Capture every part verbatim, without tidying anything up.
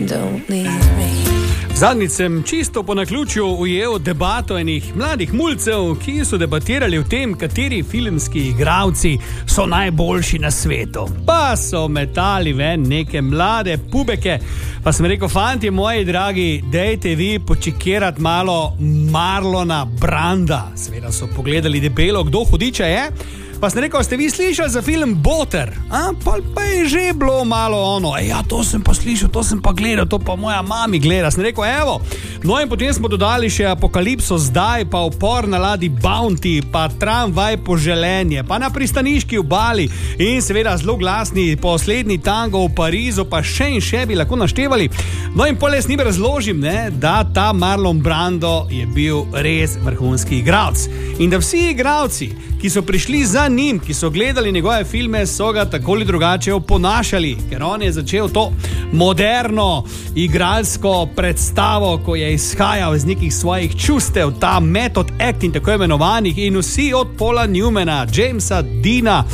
don't leave me. Zadnjič sem čisto po naključju ujel debato enih mladih mulcev, ki so debatirali o tem, kateri filmski igralci so najboljši na svetu. Pa so metali ven neke mlade pubeke. Pa sem rekel, fanti moji dragi, dejte vi počekirati malo Marlona Branda. Seveda so pogledali debelo, kdo hudiča je. Pa sem rekel, ste vi slišali za film Boter? A, pa, pa je že bilo malo ono. E, ja, to sem pa slišal, to sem pa gledal, to pa moja mami gleda. Sem rekel, evo. No in potem smo dodali še Apokalipso zdaj, pa Upor na ladji Bounty, pa Tramvaj poželenje, pa Na pristaniški obali in seveda zelo glasni Poslednji tango v Parizu, pa še in še bi lahko naštevali. No in potem jaz njim razložim, ne, da ta Marlon Brando je bil res vrhunski igralec. In da vsi igralci, ki so prišli za njim, ki so gledali njegove filme, so ga tako ali drugače oponašali, ker on je začel to moderno igralsko predstavo, ko je izhajal iz nekih svojih čustev, ta method acting tako imenovanih, in vsi od Paula Newmana, Jamesa Deana,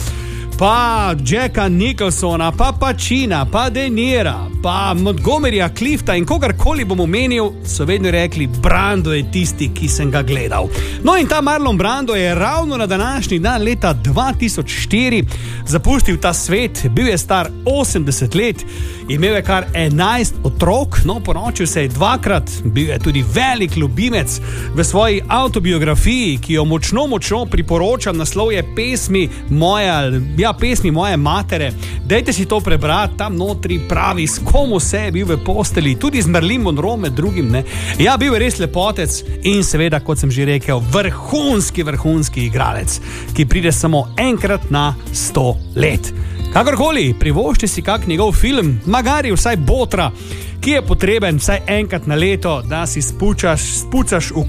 pa Jacka Nicholsona, pa Pacina, pa De Nira, pa Montgomeryja Clifta in kogarkoli bom omenil, so vedno rekli, Brando je tisti, ki sem ga gledal. No in ta Marlon Brando je ravno na današnji dan leta dva tisoč štiri zapustil ta svet, bil je star osemdeset let, imel je kar enajst otrok, no poročil se je dvakrat, bil je tudi velik ljubimec. V svoji avtobiografiji, ki jo močno, močno priporočam, naslov je Pesmi moje, ja, pesmi moje matere. Dajte si to prebrati, tam notri pravi, s kom vse je bil v posteli, tudi z Marilyn Monroe med drugim, ne. Ja, bil je res lepotec in seveda, kot sem že rekel, vrhunski, vrhunski igralec, ki pride samo enkrat na sto let. Kakorkoli, privošči si kak njegov film, magari vsaj Botra, ki je potreben vsaj enkrat na leto, da si spučaš, spucaš v